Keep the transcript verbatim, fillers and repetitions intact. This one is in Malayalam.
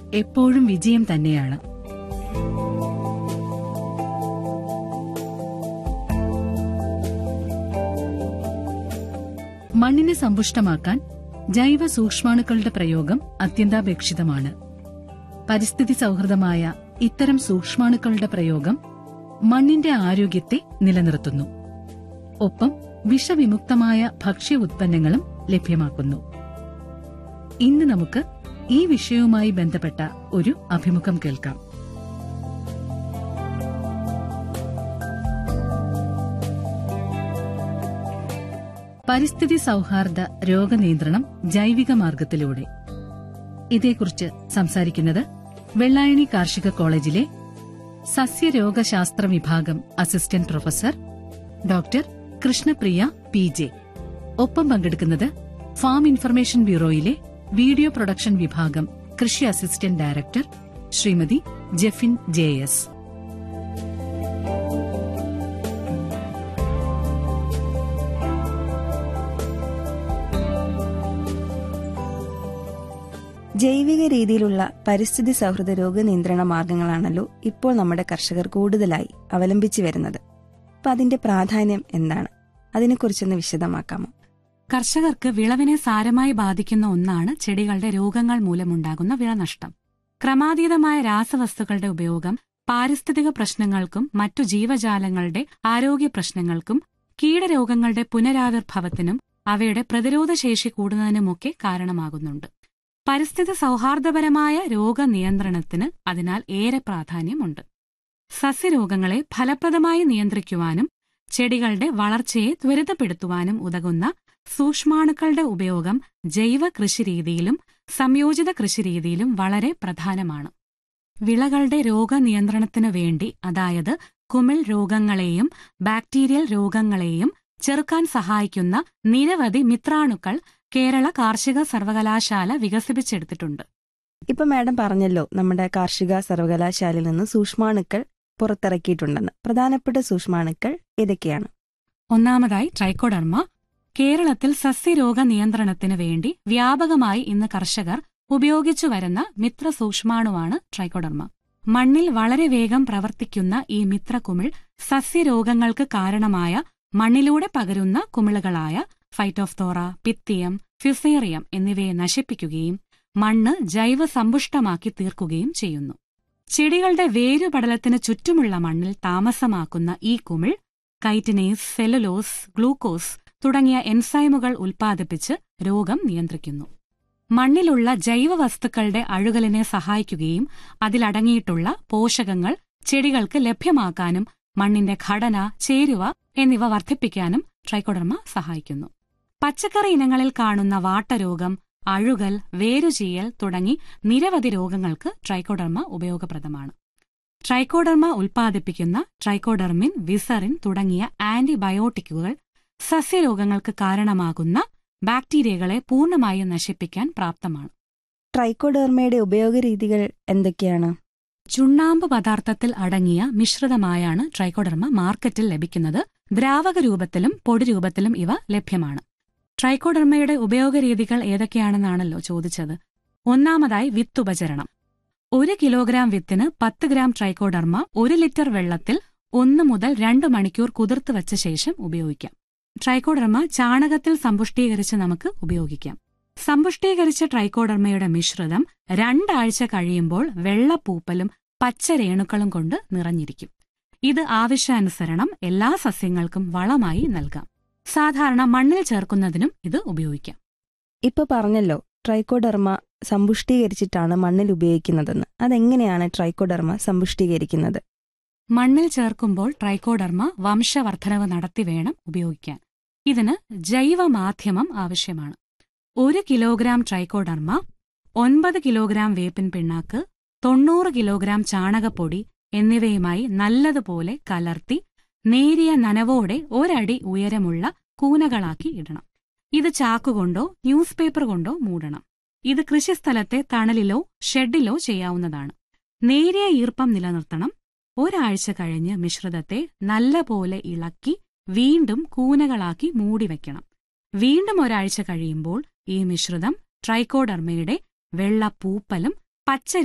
എപ്പോഴും വിജയം തന്നെയാണ്. മണ്ണിനെ സമ്പുഷ്ടമാക്കാൻ ജൈവ സൂക്ഷ്മാണുക്കളുടെ പ്രയോഗം അത്യന്താപേക്ഷിതമാണ്. പരിസ്ഥിതി സൗഹൃദമായ ഇത്തരം സൂക്ഷ്മാണുക്കളുടെ പ്രയോഗം മണ്ണിന്റെ ആരോഗ്യത്തെ നിലനിർത്തുന്നു. ഒപ്പം വിഷവിമുക്തമായ ഭക്ഷ്യ ഉത്പന്നങ്ങളും ലഭ്യമാക്കുന്നു. ഇന്ന് നമുക്ക് ഈ വിഷയവുമായി ബന്ധപ്പെട്ട ഒരു അഭിമുഖം കേൾക്കാം. പരിസ്ഥിതി സൗഹാർദ്ദ രോഗനിയന്ത്രണം ജൈവിക മാർഗത്തിലൂടെ. ഇതേക്കുറിച്ച് സംസാരിക്കുന്നത് വെള്ളായണി കാർഷിക കോളേജിലെ സസ്യരോഗശാസ്ത്ര വിഭാഗം assistant professor doctor Krishnapriya P J. ഒപ്പം പങ്കെടുക്കുന്നത് ഫാം ഇൻഫർമേഷൻ ബ്യൂറോയിലെ വീഡിയോ പ്രൊഡക്ഷൻ വിഭാഗം കൃഷി assistant director Shrimati Jefin J S. ജൈവിക രീതിയിലുള്ള പരിസ്ഥിതി സൗഹൃദ രോഗനിയന്ത്രണ മാർഗങ്ങളാണല്ലോ ഇപ്പോൾ നമ്മുടെ കർഷകർ കൂടുതലായി അവലംബിച്ചു വരുന്നത്. അപ്പൊ അതിന്റെ പ്രാധാന്യം എന്താണ്? അതിനെക്കുറിച്ചൊന്ന് വിശദമാക്കാമോ? കർഷകർക്ക് വിളവിനെ സാരമായി ബാധിക്കുന്ന ഒന്നാണ് ചെടികളുടെ രോഗങ്ങൾ മൂലമുണ്ടാകുന്ന വിളനഷ്ടം. ക്രമാതീതമായ രാസവസ്തുക്കളുടെ ഉപയോഗം പാരിസ്ഥിതിക പ്രശ്നങ്ങൾക്കും മറ്റു ജീവജാലങ്ങളുടെ ആരോഗ്യ പ്രശ്നങ്ങൾക്കും കീടരോഗങ്ങളുടെ പുനരാവിർഭവത്തിനും അവയുടെ പ്രതിരോധശേഷി കൂടുന്നതിനുമൊക്കെ കാരണമാകുന്നുണ്ട്. പരിസ്ഥിതി സൗഹാർദ്ദപരമായ രോഗനിയന്ത്രണത്തിന് അതിനാൽ ഏറെ പ്രാധാന്യമുണ്ട്. സസ്യരോഗങ്ങളെ ഫലപ്രദമായി നിയന്ത്രിക്കുവാനും ചെടികളുടെ വളർച്ചയെ ത്വരിതപ്പെടുത്തുവാനും ഉതകുന്ന സൂക്ഷ്മാണുക്കളുടെ ഉപയോഗം ജൈവ കൃഷിരീതിയിലും സംയോജിത കൃഷിരീതിയിലും വളരെ പ്രധാനമാണ്. വിളകളുടെ രോഗനിയന്ത്രണത്തിനു വേണ്ടി, അതായത് കുമിൾ രോഗങ്ങളെയും ബാക്ടീരിയൽ രോഗങ്ങളെയും ചെറുക്കാൻ സഹായിക്കുന്ന നിരവധി മിത്രാണുക്കൾ കേരള കാർഷിക സർവകലാശാല വികസിപ്പിച്ചെടുത്തിട്ടുണ്ട്. ഇപ്പൊ മാഡം പറഞ്ഞല്ലോ, നമ്മുടെ കാർഷിക സർവകലാശാലയിൽ നിന്ന് സൂക്ഷ്മാണുക്കൾ പുറത്തിറക്കിയിട്ടുണ്ടെന്ന്. പ്രധാനപ്പെട്ട സൂക്ഷ്മാണുക്കൾ ഏതൊക്കെയാണ്? ഒന്നാമതായി ട്രൈക്കോഡർമ. കേരളത്തിൽ സസ്യരോഗ നിയന്ത്രണത്തിന് വേണ്ടി വ്യാപകമായി ഇന്ന് കർഷകർ ഉപയോഗിച്ചു വരുന്ന മിത്ര സൂക്ഷ്മാണുവാണ് ട്രൈക്കോഡർമ. മണ്ണിൽ വളരെ വേഗം പ്രവർത്തിക്കുന്ന ഈ മിത്രകുമിൾ സസ്യരോഗങ്ങൾക്ക് കാരണമായ മണ്ണിലൂടെ പകരുന്ന കുമിളുകളായ ഫൈറ്റോഫ്തോറ, പിത്തിയം, ഫ്യുസേറിയം എന്നിവയെ നശിപ്പിക്കുകയും മണ്ണ് ജൈവസമ്പുഷ്ടമാക്കി തീർക്കുകയും ചെയ്യുന്നു. ചെടികളുടെ വേരുപടലത്തിന് ചുറ്റുമുള്ള മണ്ണിൽ താമസമാക്കുന്ന ഈ കുമിൾ കൈറ്റിനേസ്, സെല്ലുലോസ്, ഗ്ലൂക്കോസ് തുടങ്ങിയ എൻസൈമുകൾ ഉൽപ്പാദിപ്പിച്ച് രോഗം നിയന്ത്രിക്കുന്നു. മണ്ണിലുള്ള ജൈവവസ്തുക്കളുടെ അഴുകലിനെ സഹായിക്കുകയും അതിലടങ്ങിയിട്ടുള്ള പോഷകങ്ങൾ ചെടികൾക്ക് ലഭ്യമാക്കാനും മണ്ണിന്റെ ഘടന, ചേരുവ എന്നിവ വർദ്ധിപ്പിക്കാനും ട്രൈക്കോഡർമ സഹായിക്കുന്നു. പച്ചക്കറി ഇനങ്ങളിൽ കാണുന്ന വാട്ടരോഗം, അഴുകൽ, വേരുചീയൽ തുടങ്ങി നിരവധി രോഗങ്ങൾക്ക് ട്രൈക്കോഡർമ ഉപയോഗപ്രദമാണ്. ട്രൈക്കോഡർമ ഉൽപ്പാദിപ്പിക്കുന്ന ട്രൈക്കോഡർമിൻ, വിസറിൻ തുടങ്ങിയ ആന്റിബയോട്ടിക്കുകൾ സസ്യരോഗങ്ങൾക്ക് കാരണമാകുന്ന ബാക്ടീരിയകളെ പൂർണ്ണമായും നശിപ്പിക്കാൻ പ്രാപ്തമാണ്. ട്രൈക്കോഡർമയുടെ ഉപയോഗരീതികൾ എന്തൊക്കെയാണ്? ചുണ്ണാമ്പ് പദാർത്ഥത്തിൽ അടങ്ങിയ മിശ്രിതമായാണ് ട്രൈക്കോഡർമ മാർക്കറ്റിൽ ലഭിക്കുന്നത്. ദ്രാവക രൂപത്തിലും പൊടി രൂപത്തിലും ഇവ ലഭ്യമാണ്. ട്രൈക്കോഡർമയുടെ ഉപയോഗരീതികൾ ഏതൊക്കെയാണെന്നാണല്ലോ ചോദിച്ചത്. ഒന്നാമതായി വിത്തുപചരണം. ഒരു കിലോഗ്രാം വിത്തിന് പത്ത് ഗ്രാം ട്രൈക്കോഡർമ ഒരു ലിറ്റർ വെള്ളത്തിൽ ഒന്ന് മുതൽ രണ്ട് മണിക്കൂർ കുതിർത്ത് വച്ച ശേഷം ഉപയോഗിക്കാം. ട്രൈക്കോഡർമ ചാണകത്തിൽ സമ്പുഷ്ടീകരിച്ച് നമുക്ക് ഉപയോഗിക്കാം. സമ്പുഷ്ടീകരിച്ച ട്രൈക്കോഡർമയുടെ മിശ്രിതം രണ്ടാഴ്ച കഴിയുമ്പോൾ വെള്ളപ്പൂപ്പലും പച്ചരേണുക്കളും കൊണ്ട് നിറഞ്ഞിരിക്കും. ഇത് ആവശ്യാനുസരണം എല്ലാ സസ്യങ്ങൾക്കും വളമായി നൽകാം. സാധാരണ മണ്ണിൽ ചേർക്കുന്നതിനും ഇത് ഉപയോഗിക്കാം. ഇപ്പൊ പറഞ്ഞല്ലോ ട്രൈക്കോഡർമ സമ്പുഷ്ടീകരിച്ചിട്ടാണ് മണ്ണിൽ ഉപയോഗിക്കുന്നതെന്ന്. അതെങ്ങനെയാണ് ട്രൈക്കോഡർമ സമ്പുഷ്ടീകരിക്കുന്നത്? മണ്ണിൽ ചേർക്കുമ്പോൾ ട്രൈക്കോഡർമ വംശവർദ്ധനവ് നടത്തി വേണം ഉപയോഗിക്കാൻ. ഇതിന് ജൈവമാധ്യമം ആവശ്യമാണ്. ഒരു കിലോഗ്രാം ട്രൈക്കോഡർമ ഒൻപത് കിലോഗ്രാം വേപ്പിൻ പിണ്ണാക്ക്, തൊണ്ണൂറ് കിലോഗ്രാം ചാണകപ്പൊടി എന്നിവയുമായി നല്ലതുപോലെ കലർത്തി നേരിയ നനവോടെ ഒരടി ഉയരമുള്ള കൂനകളാക്കി ഇടണം. ഇത് ചാക്കുകൊണ്ടോ ന്യൂസ് പേപ്പർ കൊണ്ടോ മൂടണം. ഇത് കൃഷിസ്ഥലത്തെ തണലിലോ ഷെഡിലോ ചെയ്യാവുന്നതാണ്. നേരിയ ഈർപ്പം നിലനിർത്തണം. ഒരാഴ്ച കഴിഞ്ഞ് മിശ്രിതത്തെ നല്ലപോലെ ഇളക്കി വീണ്ടും കൂനകളാക്കി മൂടിവെക്കണം. വീണ്ടും ഒരാഴ്ച കഴിയുമ്പോൾ ഈ മിശ്രിതം ട്രൈക്കോഡർമയുടെ വെള്ളപ്പൂപ്പലും പച്ച